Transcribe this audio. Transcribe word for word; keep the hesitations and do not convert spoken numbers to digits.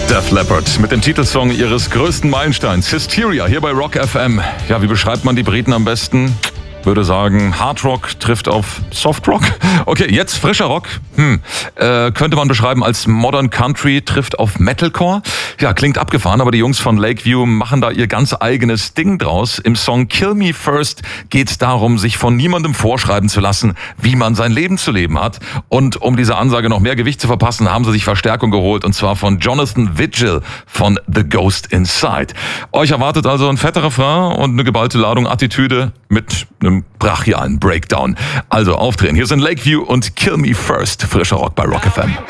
Def Leppard mit dem Titelsong ihres größten Meilensteins, Hysteria, hier bei Rock F M. Ja, wie beschreibt man die Briten am besten? Würde sagen, Hard Rock trifft auf Soft Rock. Okay, jetzt frischer Rock. Hm. Äh, könnte man beschreiben als Modern Country trifft auf Metalcore. Ja, klingt abgefahren, aber die Jungs von Lakeview machen da ihr ganz eigenes Ding draus. Im Song Kill Me First geht es darum, sich von niemandem vorschreiben zu lassen, wie man sein Leben zu leben hat. Und um dieser Ansage noch mehr Gewicht zu verpassen, haben sie sich Verstärkung geholt. Und zwar von Jonathan Vigil von The Ghost Inside. Euch erwartet also ein fetter Refrain und eine geballte Ladung Attitüde mit einem brachialen Breakdown. Also aufdrehen. Hier sind Lakeview und Kill Me First. Frischer Rock bei Rock F M.